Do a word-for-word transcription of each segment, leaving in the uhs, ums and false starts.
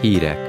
Hírek.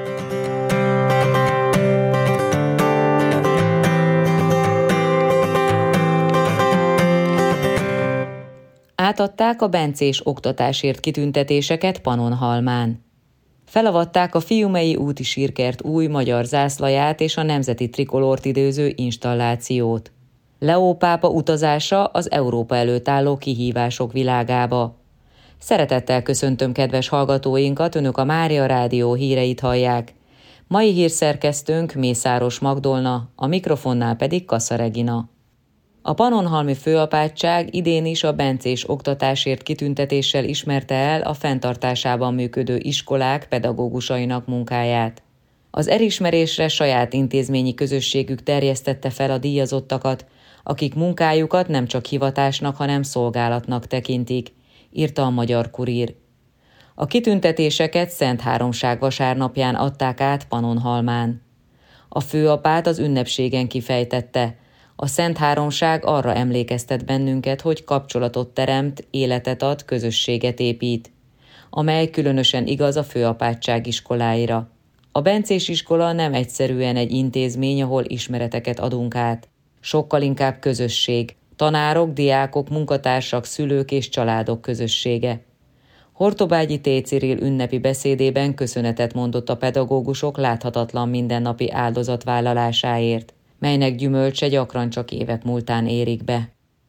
Átadták a bencés oktatásért kitüntetéseket Pannonhalmán. Felavatták a Fiumei úti sírkert új magyar zászlaját és a nemzeti trikolort időző installációt. Leó pápa utazása az Európa előtt álló kihívások világába. Szeretettel köszöntöm kedves hallgatóinkat, önök a Mária Rádió híreit hallják. Mai hírszerkesztőnk Mészáros Magdolna, a mikrofonnál pedig Kassa Regina. A pannonhalmi főapátság idén is a bencés oktatásért kitüntetéssel ismerte el a fenntartásában működő iskolák pedagógusainak munkáját. Az elismerésre saját intézményi közösségük terjesztette fel a díjazottakat, akik munkájukat nem csak hivatásnak, hanem szolgálatnak tekintik, írta a Magyar Kurír. A kitüntetéseket Szentháromság vasárnapján adták át Pannonhalmán. A főapát az ünnepségen kifejtette: a Szentháromság arra emlékeztet bennünket, hogy kapcsolatot teremt, életet ad, közösséget épít, amely különösen igaz a főapátság iskoláira. A bencés iskola nem egyszerűen egy intézmény, ahol ismereteket adunk át. Sokkal inkább közösség, tanárok, diákok, munkatársak, szülők és családok közössége. Hortobágyi T. Cyril ünnepi beszédében köszönetet mondott a pedagógusok láthatatlan mindennapi áldozatvállalásáért, melynek gyümölcse gyakran csak évek múltán érik be.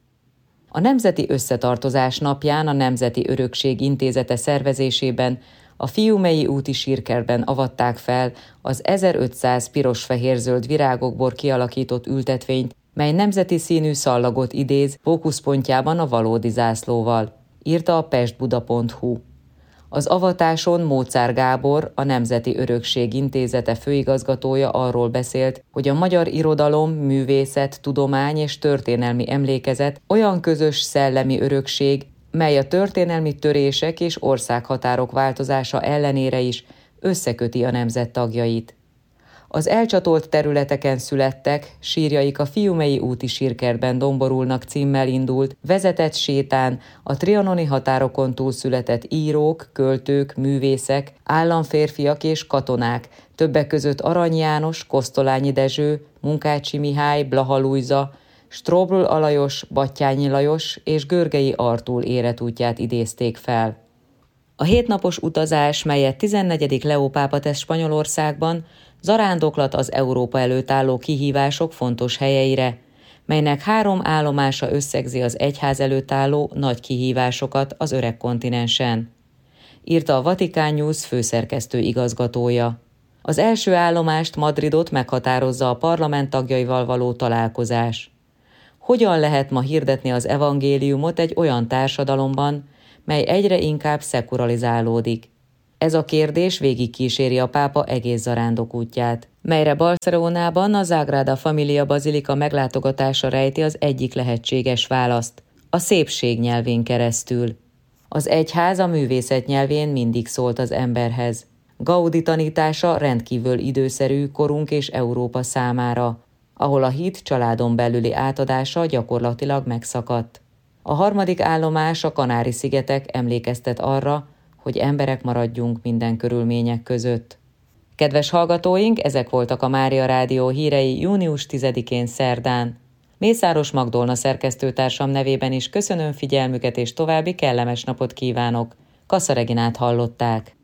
A Nemzeti Összetartozás napján a Nemzeti Örökség Intézete szervezésében a Fiumei úti sírkertben avatták fel az ezerötszáz piros-fehér-zöld virágokból kialakított ültetvényt, mely nemzeti színű szallagot idéz, fókuszpontjában a valódi zászlóval, írta a pestbuda pont hu. Az avatáson Móczár Gábor, a Nemzeti Örökség Intézete főigazgatója arról beszélt, hogy a magyar irodalom, művészet, tudomány és történelmi emlékezet olyan közös szellemi örökség, mely a történelmi törések és országhatárok változása ellenére is összeköti a nemzet tagjait. Az elcsatolt területeken születtek, sírjaik a Fiumei úti sírkertben domborulnak címmel indult, vezetett sétán a trianoni határokon túl született írók, költők, művészek, államférfiak és katonák, többek között Arany János, Kosztolányi Dezső, Munkácsi Mihály, Blaha Lujza, Strobl Alajos, Batthyány Lajos és Görgei Artúr életútját idézték fel. A hétnapos utazás, melyet tizennegyedik Leó pápa tesz Spanyolországban, zarándoklat az Európa előtt álló kihívások fontos helyeire, melynek három állomása összegzi az egyház előtt álló nagy kihívásokat az öreg kontinensen, írta a Vatikán News főszerkesztő igazgatója. Az első állomást, Madridot meghatározza a parlament tagjaival való találkozás. Hogyan lehet ma hirdetni az evangéliumot egy olyan társadalomban, mely egyre inkább szekulalizálódik? Ez a kérdés végigkíséri a pápa egész zarándok útját, melyre Barcelonában a Sagrada Familia bazilika meglátogatása rejti az egyik lehetséges választ, a szépség nyelvén keresztül. Az egyház a művészet nyelvén mindig szólt az emberhez. Gaudi tanítása rendkívül időszerű korunk és Európa számára, ahol a hit családon belüli átadása gyakorlatilag megszakadt. A harmadik állomás, a Kanári-szigetek emlékeztet arra, hogy emberek maradjunk minden körülmények között. Kedves hallgatóink, ezek voltak a Mária Rádió hírei június tizedikén szerdán. Mészáros Magdolna szerkesztőtársam nevében is köszönöm figyelmüket és további kellemes napot kívánok. Kassa Reginát hallották.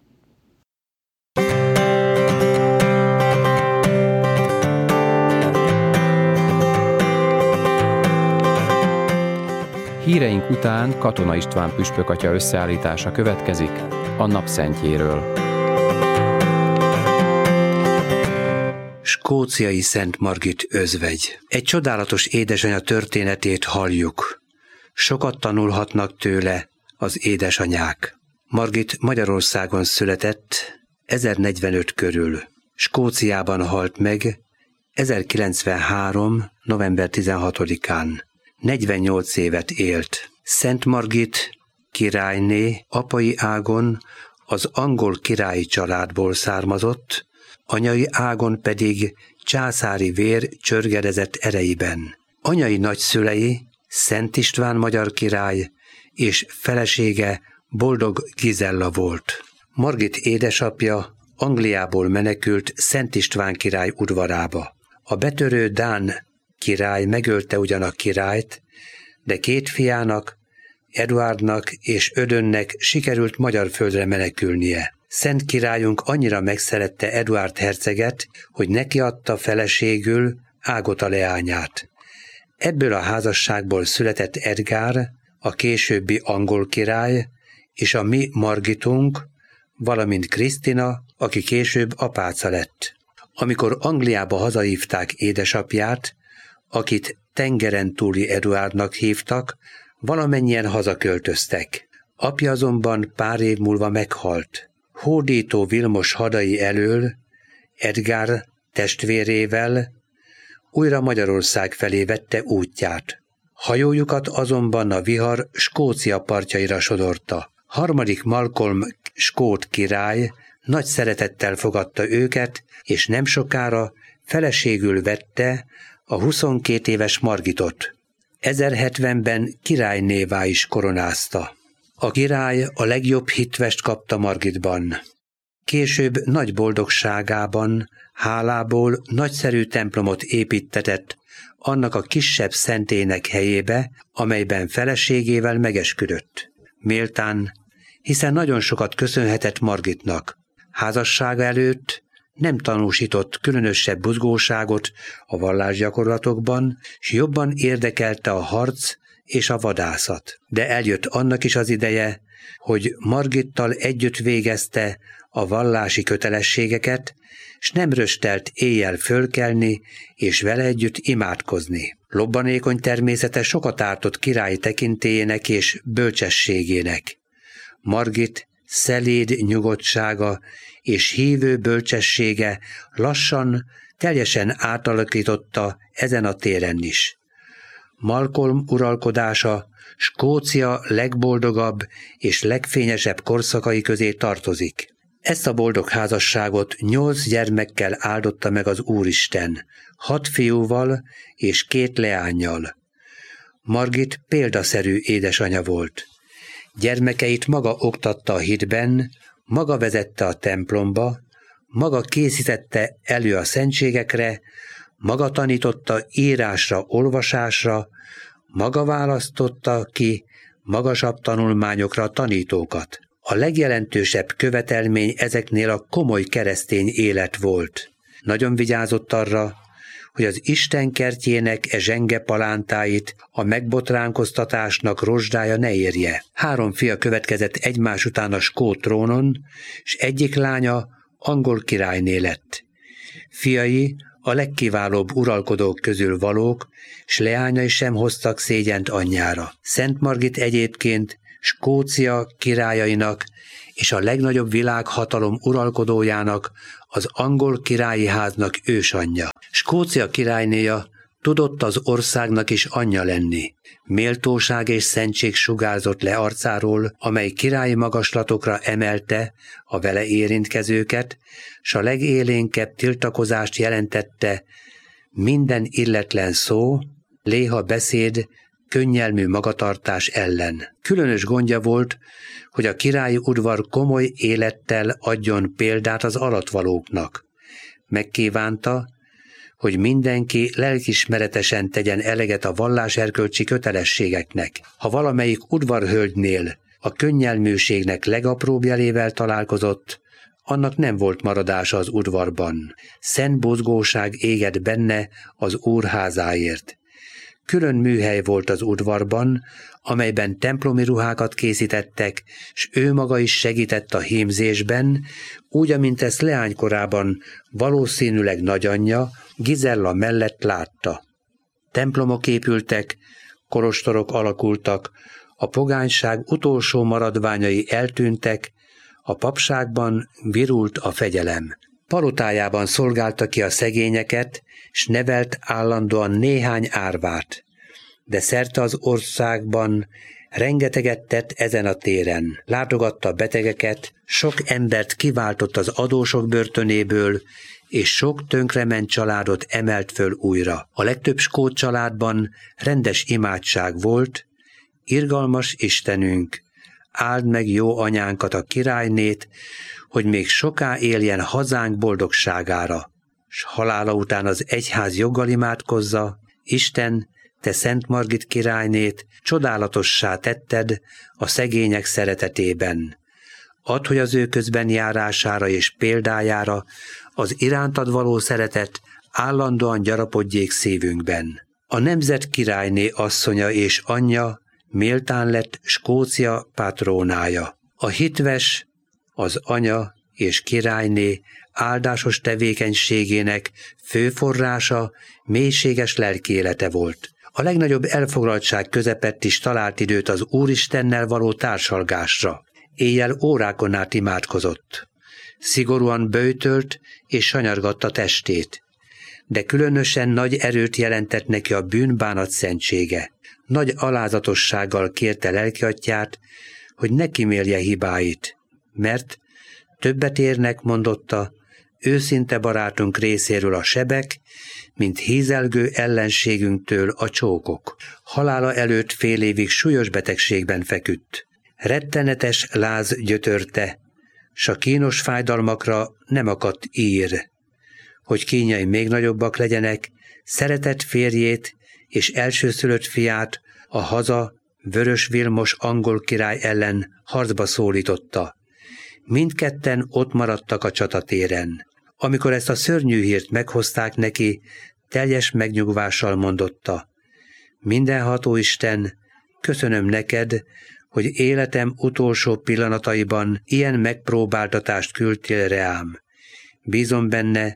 Híreink után Katona István püspökatya összeállítása következik a napszentjéről. Skóciai Szent Margit özvegy. Egy csodálatos édesanyja történetét halljuk. Sokat tanulhatnak tőle az édesanyák. Margit Magyarországon született ezernegyvenöt körül. Skóciában halt meg ezerkilencvenhárom. november tizenhatodikán. negyvennyolc évet élt. Szent Margit királyné apai ágon az angol királyi családból származott, anyai ágon pedig császári vér csörgedezett ereiben. Anyai nagyszülei Szent István magyar király és felesége Boldog Gizella volt. Margit édesapja Angliából menekült Szent István király udvarába. A betörő dán király megölte ugyan a királyt, de két fiának, Eduárdnak és Ödönnek sikerült magyar földre menekülnie. Szent királyunk annyira megszerette Eduárd herceget, hogy neki adta feleségül Ágota leányát. Ebből a házasságból született Edgár, a későbbi angol király, és a mi Margitunk, valamint Krisztina, aki később apáca lett. Amikor Angliába hazahívták édesapját, akit tengeren túli Eduárdnak hívtak, valamennyien hazaköltöztek. Apja azonban pár év múlva meghalt. Hódító Vilmos hadai elől Edgár testvérével újra Magyarország felé vette útját. Hajójukat azonban a vihar Skócia partjaira sodorta. Harmadik Malcolm skót király nagy szeretettel fogadta őket, és nem sokára feleségül vette a huszonkét éves Margitot. ezerhetvenben királynévá is koronázta. A király a legjobb hitvest kapta Margitban. Később nagy boldogságában, hálából nagyszerű templomot építtetett annak a kisebb szentének helyébe, amelyben feleségével megesküdött. Méltán, hiszen nagyon sokat köszönhetett Margitnak. Házassága előtt nem tanúsított különösebb buzgóságot a vallásgyakorlatokban, s jobban érdekelte a harc és a vadászat. De eljött annak is az ideje, hogy Margittal együtt végezte a vallási kötelességeket, s nem röstelt éjjel fölkelni és vele együtt imádkozni. Lobbanékony természete sokat ártott királyi tekintélyének és bölcsességének. Margit szeléd nyugodtsága és hívő bölcsessége lassan, teljesen átalakította ezen a téren is. Malcolm uralkodása Skócia legboldogabb és legfényesebb korszakai közé tartozik. Ezt a boldog házasságot nyolc gyermekkel áldotta meg az Úristen, hat fiúval és két leánnyal. Margit példaszerű édesanya volt. Gyermekeit maga oktatta a hitben, maga vezette a templomba, maga készítette elő a szentségekre, maga tanította írásra, olvasásra, maga választotta ki magasabb tanulmányokra a tanítókat. A legjelentősebb követelmény ezeknél a komoly keresztény élet volt. Nagyon vigyázott arra, hogy az Isten kertjének e zsenge palántáit a megbotránkoztatásnak rozsdája ne érje. Három fia következett egymás után a skót trónon, s egyik lánya angol királyné lett. Fiai a legkiválóbb uralkodók közül valók, s leányai sem hoztak szégyent anyjára. Szent Margit egyébként Skócia királyainak és a legnagyobb világhatalom uralkodójának, az angol királyi háznak ősanyja. Skócia királynéja tudott az országnak is anyja lenni. Méltóság és szentség sugárzott le arcáról, amely királyi magaslatokra emelte a vele érintkezőket, s a legélénkebb tiltakozást jelentette minden illetlen szó, léha beszéd, könnyelmű magatartás ellen. Különös gondja volt, hogy a királyi udvar komoly élettel adjon példát az alattvalóknak. Megkívánta, hogy mindenki lelkismeretesen tegyen eleget a valláserkölcsi kötelességeknek. Ha valamelyik udvarhölgynél a könnyelműségnek legapróbb jelével találkozott, annak nem volt maradása az udvarban. Szent buzgóság égett benne az úrházáért. Külön műhely volt az udvarban, amelyben templomi ruhákat készítettek, s ő maga is segített a hímzésben, úgy, amint ezt leánykorában valószínűleg nagyanyja Gizella mellett látta. Templomok épültek, kolostorok alakultak, a pogányság utolsó maradványai eltűntek, a papságban virult a fegyelem. Palotájában szolgálta ki a szegényeket, s nevelt állandóan néhány árvát. De szerte az országban rengeteget tett ezen a téren. Látogatta a betegeket, sok embert kiváltott az adósok börtönéből, és sok tönkrement családot emelt föl újra. A legtöbb skót családban rendes imádság volt: irgalmas Istenünk, áld meg jó anyánkat, a királynét, hogy még soká éljen hazánk boldogságára, s halála után az egyház joggal imádkozza: Isten, te Szent Margit királynét csodálatossá tetted a szegények szeretetében. Add, hogy az ő közben járására és példájára az irántad való szeretet állandóan gyarapodjék szívünkben. A nemzet királyné asszonya és anyja méltán lett Skócia patrónája. A hitves, az anya és királyné áldásos tevékenységének fő forrása mélységes lelkiélete volt. A legnagyobb elfoglaltság közepett is talált időt az Úristennel való társalgásra. Éjjel órákon át imádkozott. Szigorúan böjtölt és sanyargatta testét. De különösen nagy erőt jelentett neki a bűnbánat szentsége. Nagy alázatossággal kérte lelkiatyját, hogy ne kimélje hibáit, mert többet érnek, mondotta, őszinte barátunk részéről a sebek, mint hízelgő ellenségünktől a csókok. Halála előtt fél évig súlyos betegségben feküdt. Rettenetes láz gyötörte, s a kínos fájdalmakra nem akadt ír. Hogy kínjai még nagyobbak legyenek, szeretett férjét és elsőszülött fiát a haza Vörös Vilmos angol király ellen harcba szólította. Mindketten ott maradtak a csatatéren. Amikor ezt a szörnyű hírt meghozták neki, teljes megnyugvással mondotta: Mindenható Isten, köszönöm neked, hogy életem utolsó pillanataiban ilyen megpróbáltatást küldtél reám. Bízom benne,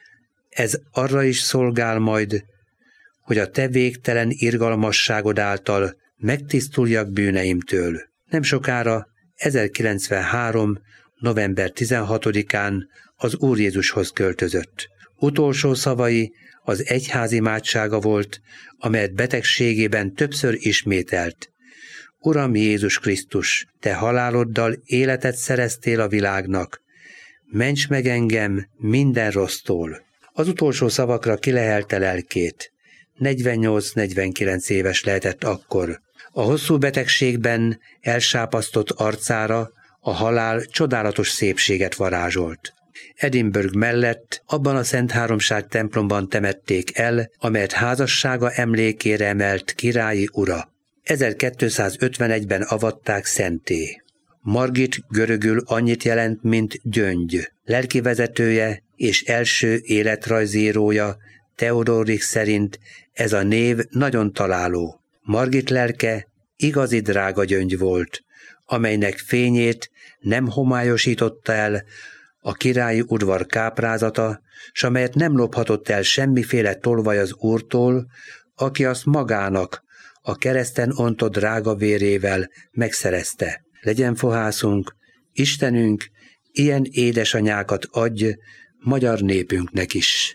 ez arra is szolgál majd, hogy a te végtelen irgalmasságod által megtisztuljak bűneimtől. Nem sokára, ezerkilencvenhárom. november tizenhatodikán az Úr Jézushoz költözött. Utolsó szavai az egyház imádsága volt, amelyet betegségében többször ismételt. Uram Jézus Krisztus, te haláloddal életet szereztél a világnak, ments meg engem minden rossztól. Az utolsó szavakra kilehelte lelkét. negyvennyolc-negyvenkilenc éves lehetett akkor. A hosszú betegségben elsápasztott arcára a halál csodálatos szépséget varázsolt. Edinburgh mellett abban a Szent Háromság templomban temették el, amelyet házassága emlékére emelt királyi ura. ezerkétszázötvenegyben avatták szentté. Margit görögül annyit jelent, mint gyöngy. Lelkivezetője és első életrajzírója Theodorik szerint ez a név nagyon találó. Margit lelke igazi drága gyöngy volt, amelynek fényét nem homályosította el a királyi udvar káprázata, s amelyet nem lophatott el semmiféle tolvaj az Úrtól, aki azt magának a kereszten ontott drága vérével megszerezte. Legyen fohászunk, Istenünk, ilyen édesanyákat adj magyar népünknek is.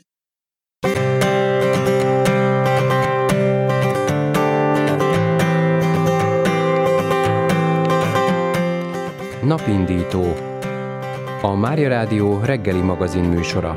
Napindító. A Mária Rádió reggeli magazin műsora.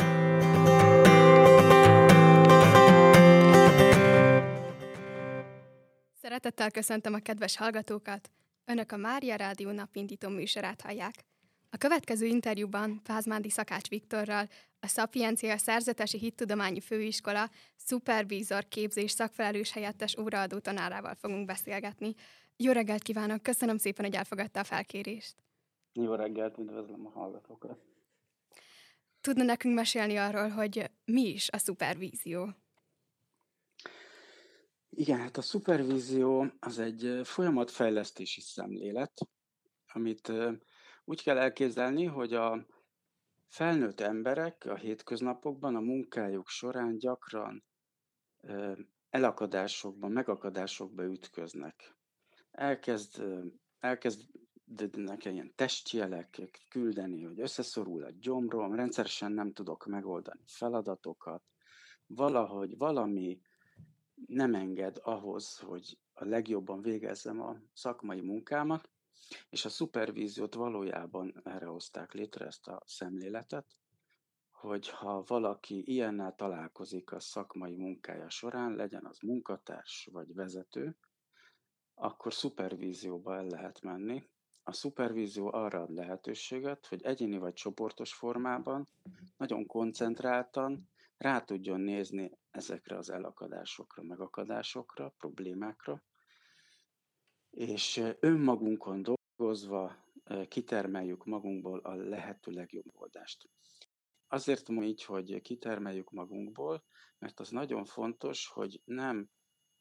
Szeretettel köszöntöm a kedves hallgatókat! Önök a Mária Rádió napindító műsorát hallják. A következő interjúban Pázmándi Szakács Viktorral, a Szapiencia Szerzetesi Hittudományi Főiskola szupervízor képzés szakfelelős helyettes óraadó tanárával fogunk beszélgetni. Jó reggelt kívánok! Köszönöm szépen, hogy elfogadta a felkérést. Jó reggelt, üdvözlöm a hallgatókat! Tudna nekünk mesélni arról, hogy mi is a szupervízió? Igen, hát a szupervízió az egy folyamatfejlesztési szemlélet, amit úgy kell elképzelni, hogy a felnőtt emberek a hétköznapokban, a munkájuk során gyakran elakadásokba, megakadásokba ütköznek. Elkezd, elkezdődnek ilyen testjelek küldeni, hogy összeszorul a gyomrom, rendszeresen nem tudok megoldani feladatokat, valahogy valami nem enged ahhoz, hogy a legjobban végezzem a szakmai munkámat, és a szupervíziót valójában erre hozták létre, ezt a szemléletet, hogy ha valaki ilyennel találkozik a szakmai munkája során, legyen az munkatárs vagy vezető, akkor szupervízióba el lehet menni, a szupervízió arra ad lehetőséget, hogy egyéni vagy csoportos formában nagyon koncentráltan rá tudjon nézni ezekre az elakadásokra, megakadásokra, problémákra, és önmagunkon dolgozva kitermeljük magunkból a lehető legjobb megoldást. Azért mondom így, hogy kitermeljük magunkból, mert az nagyon fontos, hogy nem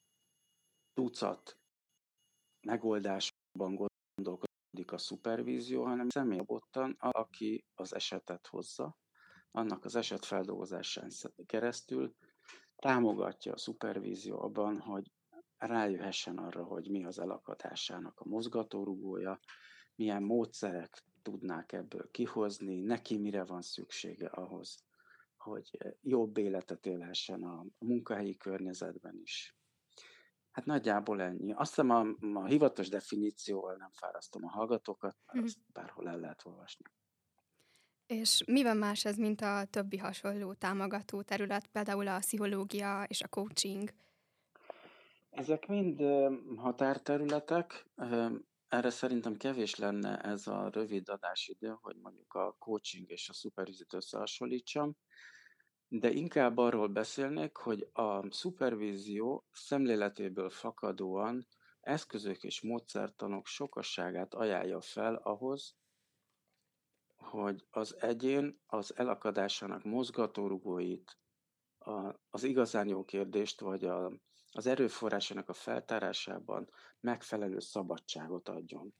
tucat megoldásban gondolkodik a szupervízió, hanem személyabottan, aki az esetet hozza, annak az esetfeldolgozásán keresztül támogatja a szupervízió abban, hogy rájöhessen arra, hogy mi az elakadásának a mozgatórugója, milyen módszerek tudnák ebből kihozni, neki mire van szüksége ahhoz, hogy jobb életet élhessen a munkahelyi környezetben is. Hát nagyjából ennyi. Azt hiszem a, a hivatalos definícióval nem fárasztom a hallgatókat, mert azt bárhol el lehet olvasni. És mi van más ez, mint a többi hasonló támogató terület, például a pszichológia és a coaching? Ezek mind határterületek. Erre szerintem kevés lenne ez a rövid adásidő, hogy mondjuk a coaching és a szupervíziót összehasonlítsam, de inkább arról beszélnék, hogy a szupervízió szemléletéből fakadóan eszközök és módszertanok sokasságát ajánlja fel ahhoz, hogy az egyén az elakadásának mozgatórugóit, a, az igazán jó kérdést, vagy a, az erőforrásának a feltárásában megfelelő szabadságot adjon.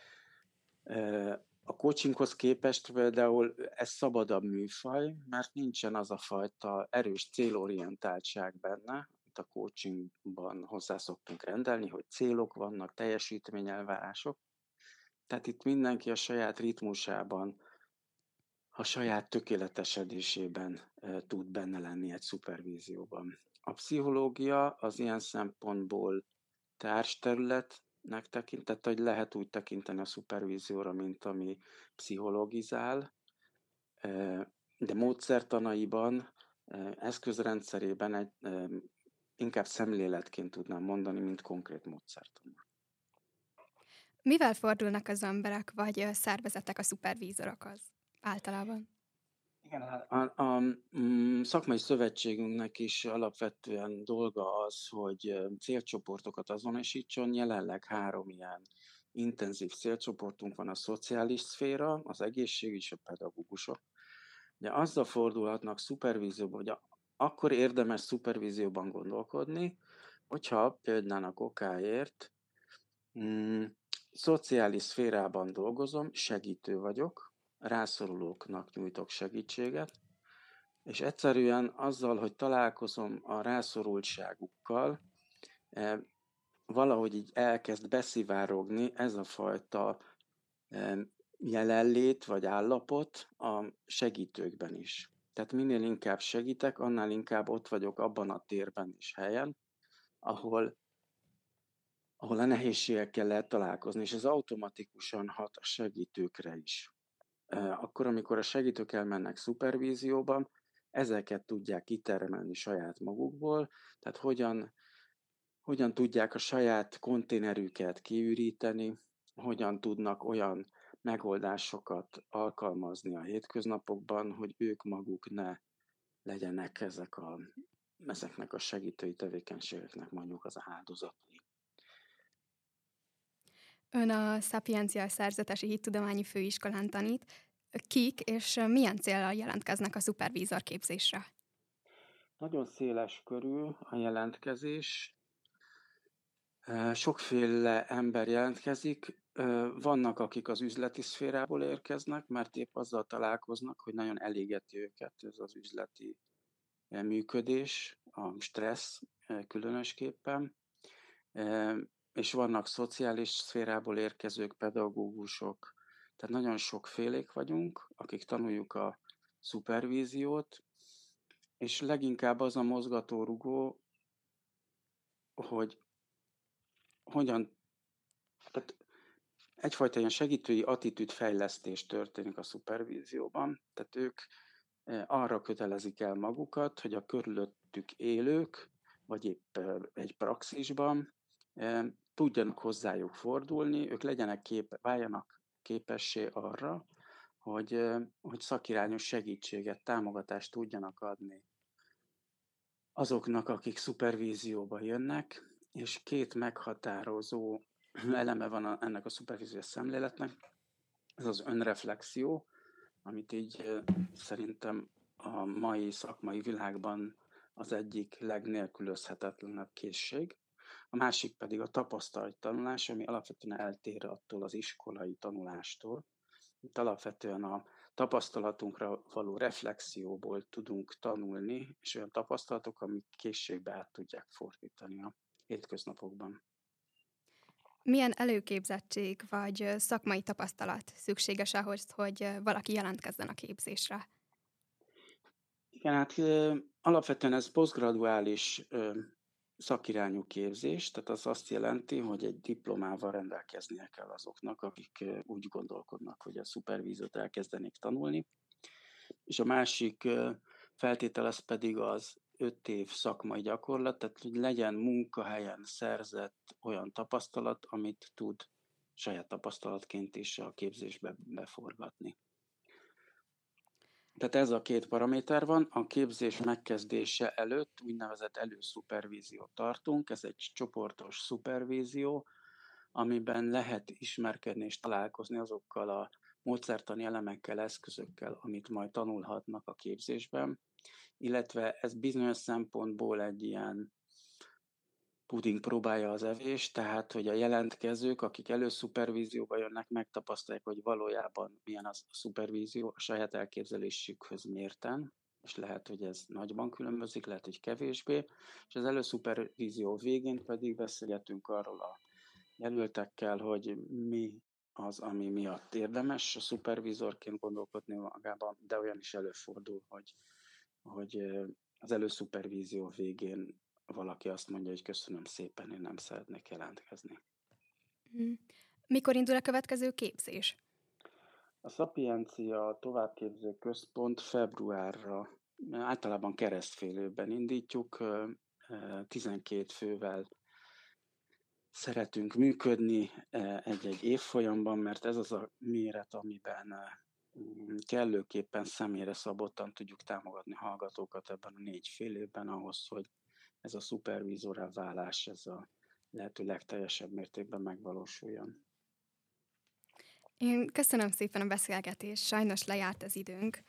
A coachinghoz képest például ez szabadabb műfaj, mert nincsen az a fajta erős célorientáltság benne, amit a coachingban hozzá szoktunk rendelni, hogy célok vannak, teljesítményelvárások. Tehát itt mindenki a saját ritmusában, a saját tökéletesedésében e, tud benne lenni egy szupervízióban. A pszichológia az ilyen szempontból társterületnek tekintett, hogy lehet úgy tekinteni a szupervízióra, mint ami pszichologizál, e, de módszertanaiban, e, eszközrendszerében egy, e, inkább szemléletként tudnám mondani, mint konkrét módszertan. Mivel fordulnak az emberek vagy szervezetek a szupervízorokhoz általában? Igen, a, a, a szakmai szövetségünknek is alapvetően dolga az, hogy célcsoportokat azonosítson. Jelenleg három ilyen intenzív célcsoportunk van: a szociális szféra, az egészségügy és a pedagógusok. De azzal fordulhatnak szupervízióba, hogy a, akkor érdemes szupervízióban gondolkodni, hogyha példának okáért mm, szociális szférában dolgozom, segítő vagyok, rászorulóknak nyújtok segítséget, és egyszerűen azzal, hogy találkozom a rászorultságukkal, eh, valahogy így elkezd beszivárogni ez a fajta eh, jelenlét vagy állapot a segítőkben is. Tehát minél inkább segítek, annál inkább ott vagyok abban a térben és helyen, ahol ahol a nehézségekkel lehet találkozni, és ez automatikusan hat a segítőkre is. Akkor, amikor a segítők elmennek szupervízióba, ezeket tudják kitermelni saját magukból, tehát hogyan, hogyan tudják a saját konténerüket kiüríteni, hogyan tudnak olyan megoldásokat alkalmazni a hétköznapokban, hogy ők maguk ne legyenek ezek a, ezeknek a segítői tevékenységeknek mondjuk az áldozatai. Ön a Szapiencia Szerzetesi Hittudományi Főiskolán tanít. Kik és milyen céllal jelentkeznek a szupervízor képzésre? Nagyon széles körű a jelentkezés. Sokféle ember jelentkezik. Vannak, akik az üzleti szférából érkeznek, mert épp azzal találkoznak, hogy nagyon elégeti őket ez az üzleti működés, a stressz különösképpen. És vannak szociális szférából érkezők, pedagógusok, tehát nagyon sokfélék vagyunk, akik tanuljuk a szupervíziót, és leginkább az a mozgatórugó, hogy hogyan, tehát egyfajta ilyen segítői attitűdfejlesztés történik a szupervízióban, tehát ők arra kötelezik el magukat, hogy a körülöttük élők, vagy épp egy praxisban tudjanak hozzájuk fordulni, ők legyenek kép, váljanak képessé arra, hogy, hogy szakirányos segítséget, támogatást tudjanak adni azoknak, akik szupervízióba jönnek, és két meghatározó eleme van a, ennek a szupervíziós szemléletnek. Ez az önreflexió, amit így szerintem a mai szakmai világban az egyik legnélkülözhetetlenebb készség. A másik pedig a tapasztalattanulás, ami alapvetően eltér attól az iskolai tanulástól. Itt alapvetően a tapasztalatunkra való reflexióból tudunk tanulni, és olyan tapasztalatok, amik készségbe át tudják fordítani a hétköznapokban. Milyen előképzettség vagy szakmai tapasztalat szükséges ahhoz, hogy valaki jelentkezzen a képzésre? Igen, hát alapvetően ez posztgraduális szakirányú képzés, tehát az azt jelenti, hogy egy diplomával rendelkeznie kell azoknak, akik úgy gondolkodnak, hogy a szupervíziót elkezdenék tanulni. És a másik feltétel az pedig az öt év szakmai gyakorlat, tehát hogy legyen munkahelyen szerzett olyan tapasztalat, amit tud saját tapasztalatként is a képzésbe beforgatni. Tehát ez a két paraméter van, a képzés megkezdése előtt úgynevezett előszupervíziót tartunk, ez egy csoportos szupervízió, amiben lehet ismerkedni és találkozni azokkal a módszertani elemekkel, eszközökkel, amit majd tanulhatnak a képzésben, illetve ez bizonyos szempontból egy ilyen puding próbálja az evés, tehát hogy a jelentkezők, akik előszupervízióba jönnek, megtapasztalják, hogy valójában milyen a szupervízió a saját elképzelésükhöz mérten, és lehet, hogy ez nagyban különbözik, lehet, hogy kevésbé, és az előszupervízió végén pedig beszélgetünk arról a jelöltekkel, hogy mi az, ami miatt érdemes a szupervízorként gondolkodni magában, de olyan is előfordul, hogy, hogy az előszupervízió végén valaki azt mondja, hogy köszönöm szépen, én nem szeretnék jelentkezni. Mikor indul a következő képzés? A Szapiencia továbbképző központ februárra, általában keresztfélőben indítjuk, tizenkét fővel szeretünk működni egy-egy évfolyamban, mert ez az a méret, amiben kellőképpen személyre szabottan tudjuk támogatni hallgatókat ebben a négy fél évben ahhoz, hogy ez a szupervízorrá válás, ez a lehető legteljesebb mértékben megvalósuljon. Én köszönöm szépen a beszélgetést, sajnos lejárt az időnk.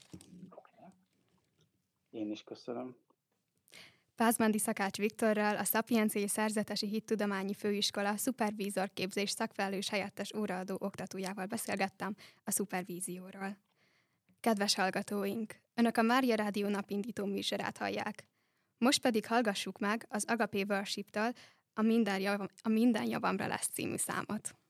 Én is köszönöm. Pázmándi Szakács Viktorral, a Szapienciai Szerzetesi Hittudományi Főiskola szupervízorképzés szakfelelős helyettes óraadó oktatójával beszélgettem a szupervízióról. Kedves hallgatóink, Önök a Mária Rádió napindító műsorát hallják. Most pedig hallgassuk meg az Agapé Worship-től a Minden, javam, a Minden javamra lesz című számot.